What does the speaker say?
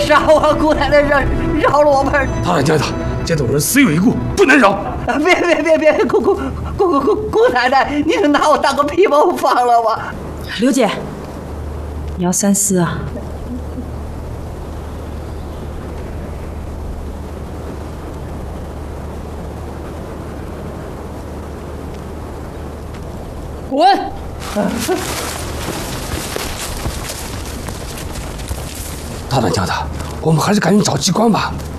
杀我！姑奶奶饶了我们！ 大人家的，这种人死有一故，不能饶。 别！姑奶奶，你拿我当个皮包放了吧。 刘姐，你要三思啊。 滚！ 大人家的，我们还是赶紧找机关吧。